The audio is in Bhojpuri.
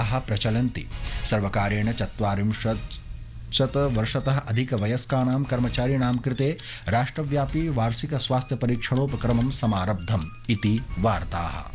वार्ताः प्रचलन्ति। सर्वकारेण 40 वर्षतः अधिकवयस्कानां कर्मचारिणां कृते राष्ट्रव्यापी वार्षिक स्वास्थ्य परीक्षणोपक्रमं समारब्धम् इति वार्ताः।